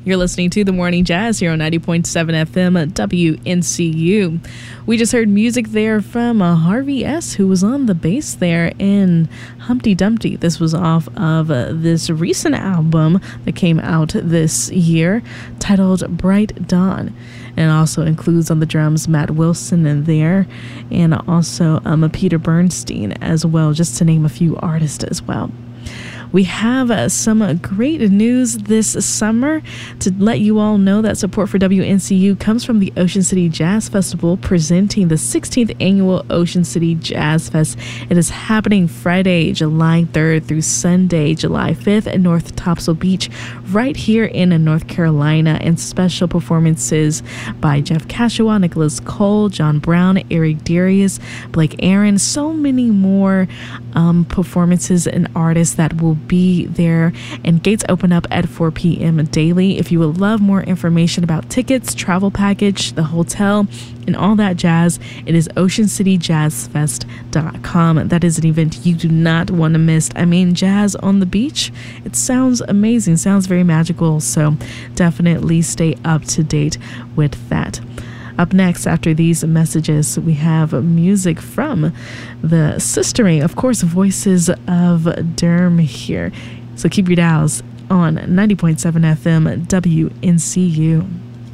You're listening to The Morning Jazz here on 90.7 FM WNCU. We just heard music there from Harvey S., who was on the bass there in Humpty Dumpty. This was off of this recent album that came out this year titled Bright Dawn. And it also includes on the drums Matt Wilson in there, and also Peter Bernstein as well, just to name a few artists as well. We have some great news this summer to let you all know that support for WNCU comes from the Ocean City Jazz Festival, presenting the 16th annual Ocean City Jazz Fest. It is happening Friday, July 3rd through Sunday, July 5th at North Topsail Beach, right here in North Carolina, and special performances by Jeff Cashaw, Nicholas Cole, John Brown, Eric Darius, Blake Aaron, so many more performances and artists that will be there, and gates open up at 4 p.m. daily. If you would love more information about tickets, travel package, the hotel, and all that jazz, it is oceancityjazzfest.com. That is an event you do not want to miss. I mean, jazz on the beach, it sounds amazing, sounds very magical, so definitely stay up to date with that. Up next, after these messages, we have music from the Sistering, of course, Voices of Durham here. So keep your dials on 90.7 FM WNCU.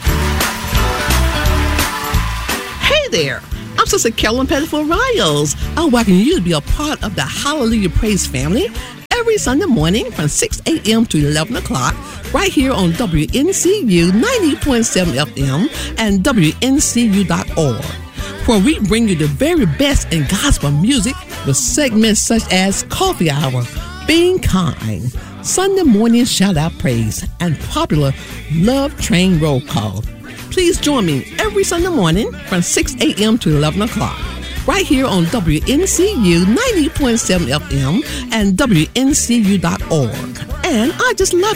Hey there, I'm Sister Carolyn Pettiford Riles. I welcome you to be a part of the Hallelujah Praise family every Sunday morning from 6 a.m. to 11 o'clock right here on WNCU 90.7 FM and WNCU.org, where we bring you the very best in gospel music with segments such as Coffee Hour, Being Kind, Sunday Morning Shout Out Praise, and popular Love Train Roll Call. Please join me every Sunday morning from 6 a.m. to 11 o'clock. Right here on WNCU 90.7 FM and WNCU.org. And I just love